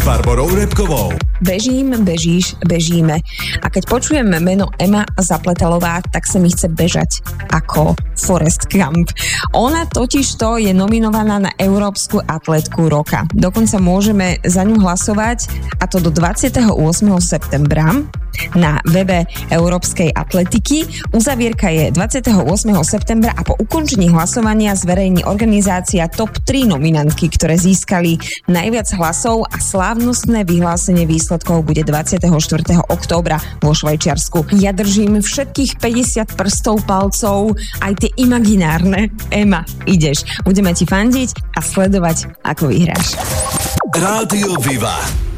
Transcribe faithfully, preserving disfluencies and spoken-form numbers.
s Barborou Repkovou. Bežím, bežíš, bežíme. A keď počujem meno Ema Zapletalová, tak sa mi chce bežať ako Forrest Gump. Ona totižto je nominovaná na Európsku atletku roka. Dokonca môžeme za ňu hlasovať, a to do dvadsiateho ôsmeho septembra na webe Európskej atletiky. Uzavierka je dvadsiateho ôsmeho septembra a po ukončení hlasovania zverejní organizácia top tri nominantky, ktoré získali najviac hlasov, a slávnostné vyhlásenie výsledkov bude dvadsiateho štvrtého októbra vo Švajčiarsku. Ja držím všetkých päťdesiat prstov, palcov, aj tie imaginárne. Ema, ideš. Budeme ti fandiť a sledovať, ako vyhráš. Rádio Viva.